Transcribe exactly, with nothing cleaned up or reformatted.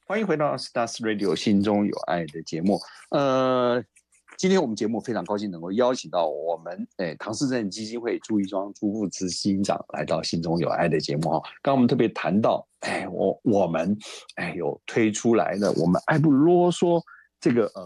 欢迎回到 Stars Radio 心中有爱的节目。呃，今天我们节目非常高兴能够邀请到我们诶唐氏症基金会朱一庄朱副执行长来到心中有爱的节目哈。刚刚我们特别谈到，哎，我我们哎有推出来的我们爱不啰嗦这个呃